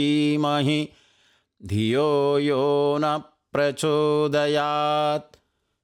धीमहि धियो यो न प्रचोदयात्।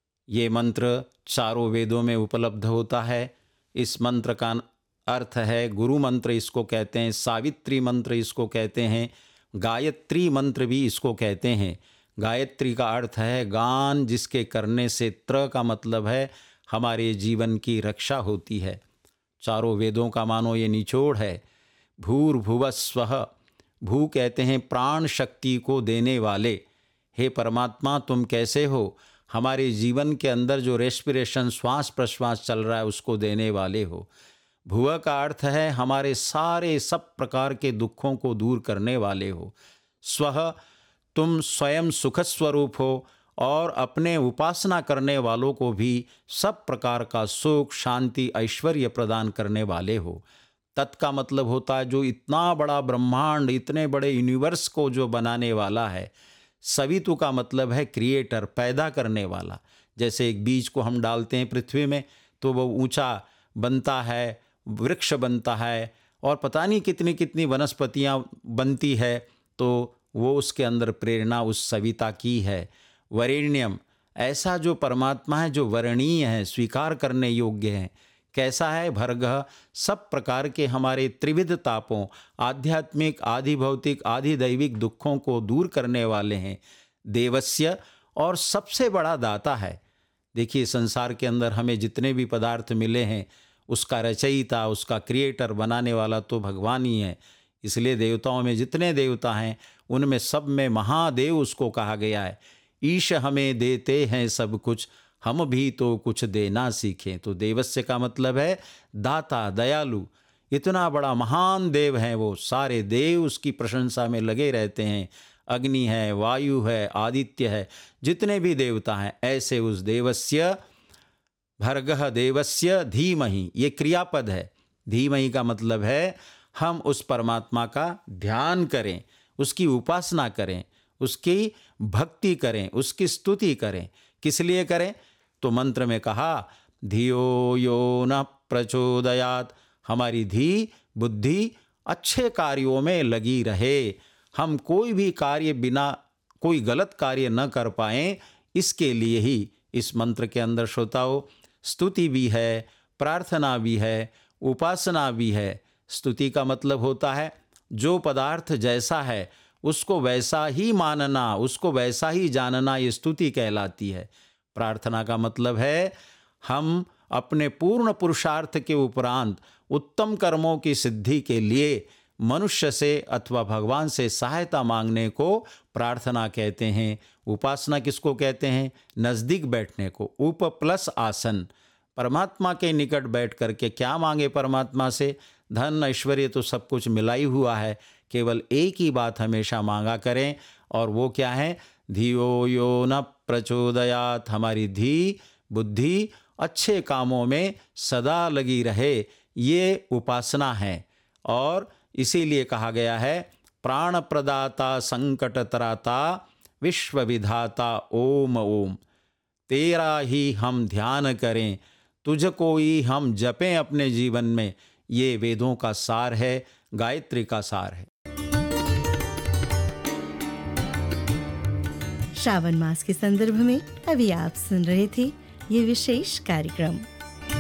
ये मंत्र चारों वेदों में उपलब्ध होता है। इस मंत्र का अर्थ है गुरु मंत्र, इसको कहते हैं, सावित्री मंत्र इसको कहते हैं, गायत्री मंत्र भी इसको कहते हैं। गायत्री का अर्थ है गान, जिसके करने से त्र का मतलब है हमारे जीवन की रक्षा होती है। चारों वेदों का मानो ये निचोड़ है। भूर्भुवस्वः, भू कहते हैं प्राण शक्ति को देने वाले। हे परमात्मा, तुम कैसे हो? हमारे जीवन के अंदर जो रेस्पिरेशन, श्वास प्रश्वास चल रहा है, उसको देने वाले हो। भुव का अर्थ है हमारे सारे सब प्रकार के दुखों को दूर करने वाले हो। स्वः, तुम स्वयं सुख स्वरूप हो और अपने उपासना करने वालों को भी सब प्रकार का सुख, शांति, ऐश्वर्य प्रदान करने वाले हो। तत् का मतलब होता है जो इतना बड़ा ब्रह्मांड, इतने बड़े यूनिवर्स को जो बनाने वाला है। सवितु का मतलब है क्रिएटर, पैदा करने वाला। जैसे एक बीज को हम डालते हैं पृथ्वी में तो वो ऊंचा बनता है, वृक्ष बनता है और पता नहीं कितनी कितनी वनस्पतियां बनती है, तो वो उसके अंदर प्रेरणा उस सविता की है। वरेण्यम, ऐसा जो परमात्मा है जो वरणीय है, स्वीकार करने योग्य है। कैसा है? भर्गः, सब प्रकार के हमारे त्रिविध तापों, आध्यात्मिक, आधि भौतिक, आधि दैविक दुखों को दूर करने वाले हैं। देवस्य, और सबसे बड़ा दाता है। देखिए संसार के अंदर हमें जितने भी पदार्थ मिले हैं उसका रचयिता, उसका क्रिएटर, बनाने वाला तो भगवान ही है। इसलिए देवताओं में जितने देवता हैं उनमें सब में महादेव उसको कहा गया है। ईश हमें देते हैं सब कुछ, हम भी तो कुछ देना सीखें। तो देवस्य का मतलब है दाता, दयालु। इतना बड़ा महान देव है वो, सारे देव उसकी प्रशंसा में लगे रहते हैं। अग्नि है, वायु है, आदित्य है, जितने भी देवता हैं, ऐसे उस देवस्य, भर्गः देवस्य धीमहि, ये क्रियापद है। धीमहि का मतलब है हम उस परमात्मा का ध्यान करें, उसकी उपासना करें, उसकी भक्ति करें, उसकी स्तुति करें। किस लिए करें? तो मंत्र में कहा धियो यो न प्रचोदयात्, हमारी धी बुद्धि अच्छे कार्यों में लगी रहे। हम कोई भी कार्य बिना कोई गलत कार्य न कर पाएं, इसके लिए ही इस मंत्र के अंदर श्रोताओं स्तुति भी है, प्रार्थना भी है, उपासना भी है। स्तुति का मतलब होता है जो पदार्थ जैसा है उसको वैसा ही मानना, उसको वैसा ही जानना, ये स्तुति कहलाती है। प्रार्थना का मतलब है हम अपने पूर्ण पुरुषार्थ के उपरांत उत्तम कर्मों की सिद्धि के लिए मनुष्य से अथवा भगवान से सहायता मांगने को प्रार्थना कहते हैं। उपासना किसको कहते हैं? नज़दीक बैठने को। उप प्लस आसन, परमात्मा के निकट बैठ करके क्या मांगे परमात्मा से? धन ऐश्वर्य तो सब कुछ मिला ही हुआ है, केवल एक ही बात हमेशा मांगा करें, और वो क्या है? धियो यो न प्रचोदयात्, हमारी धी बुद्धि अच्छे कामों में सदा लगी रहे, ये उपासना है। और इसीलिए कहा गया है प्राण प्रदाता संकट तराता विश्व विधाता ओम ओम। तेरा ही हम ध्यान करें, तुझको ही हम जपें अपने जीवन में। ये वेदों का सार है, गायत्री का सार है। श्रावण मास के संदर्भ में अभी आप सुन रहे थे ये विशेष कार्यक्रम।